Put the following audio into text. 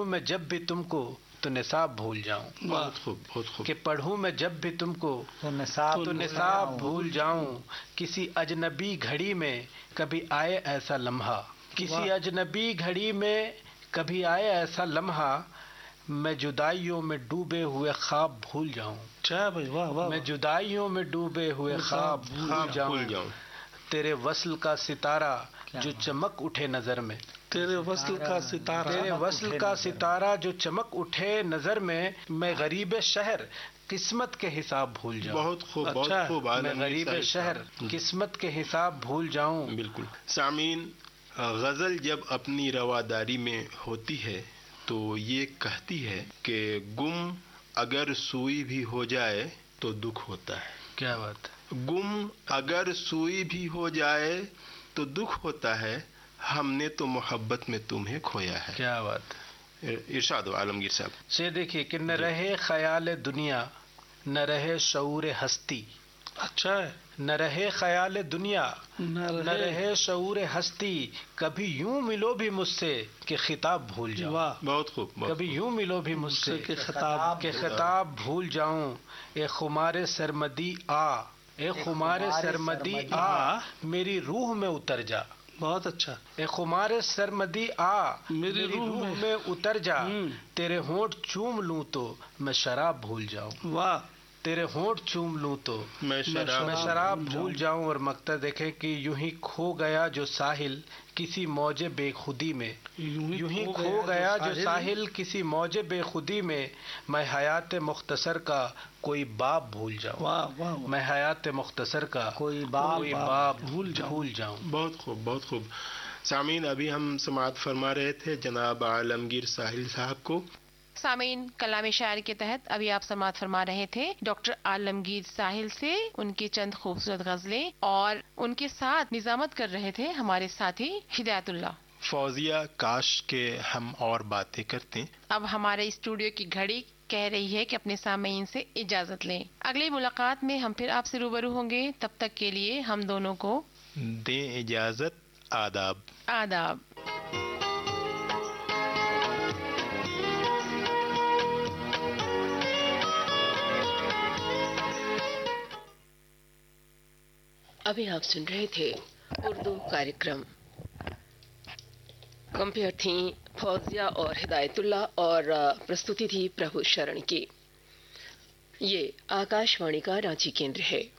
میں جب بھی تم کو تو نصاب بھول جاؤں. بہت خوب بہت خوب. کہ پڑھوں میں جب بھی تم کو تو نصاب بھول جاؤں. کسی اجنبی گھڑی میں کبھی آئے ایسا لمحہ. کسی اجنبی گھڑی میں کبھی آئے ایسا لمحہ میں جدائیوں میں ڈوبے ہوئے خواب بھول جاؤں. میں جدائیوں میں ڈوبے ہوئے خواب بھول جاؤں. تیرے وصل کا ستارہ جو چمک اٹھے نظر میں. تیرے وصل کا ستارہ. تیرے وصل کا ستارہ جو چمک اٹھے نظر میں. میں غریب شہر قسمت کے حساب بھول جاؤں. بہت خوب بہت خوب. میں غریب شہر قسمت کے حساب بھول جاؤں. بالکل. سامعین، غزل جب اپنی رواداری میں ہوتی ہے تو یہ کہتی ہے کہ گم اگر سوئی بھی ہو جائے تو دکھ ہوتا ہے. کیا بات. گم اگر سوئی بھی ہو جائے تو دکھ ہوتا ہے، ہم نے تو محبت میں تمہیں کھویا ہے. کیا بات. ارشاد ہو عالمگیر صاحب. سے دیکھیے کہ نہ رہے خیال دنیا نہ رہے شعور ہستی. اچھا ہے. نہ رہے خیال دنیا نہ رہے شعور ہستی. کبھی یوں ملو بھی مجھ سے کہ خطاب بھول جاؤں. بہت خوب. کبھی یوں ملو بھی مجھ سے کہ خطاب بھول جاؤں. اے خمار سرمدی آ، اے خمار سرمدی آ میری روح میں اتر جا. بہت اچھا. اے خمار سرمدی آ میری روح میں اتر جا. تیرے ہونٹ چوم لوں تو میں شراب بھول جاؤں. واہ. تیرے ہونٹ چوم لوں تو میں شراب بھول جاؤں. اور مقطع دیکھیں کہ یوں ہی کھو گیا جو ساحل کسی موج بے خودی میں. یوں ہی کھو گیا جو ساحل کسی موج بے خودی میں. میں حیات مختصر کا کوئی باب بھول جاؤں. میں حیات مختصر کا کوئی باب بھول جاؤں. بہت خوب بہت خوب. سامعین، ابھی ہم سماعت فرما رہے تھے جناب عالمگیر ساحل صاحب کو. سامعین، کلام شاعر کے تحت ابھی آپ سماعت فرما رہے تھے ڈاکٹر عالمگیر ساحل سے ان کی چند خوبصورت غزلیں، اور ان کے ساتھ نظامت کر رہے تھے ہمارے ساتھی ہدایت اللہ. فوزیہ، کاش کے ہم اور باتیں کرتے. اب ہمارے اسٹوڈیو کی گھڑی کہہ رہی ہے کہ اپنے سامعین سے اجازت لیں. اگلی ملاقات میں ہم پھر آپ سے روبرو ہوں گے. تب تک کے لیے ہم دونوں کو دیں اجازت. آداب. آداب. ابھی آپ سن رہے تھے اردو کارکرم. کمپیئر تھیں فوزیہ اور ہدایت اللہ، اور پرستوتی تھی پربھو شرن کی. یہ آکاش وانی کا رانچی کیندر ہے.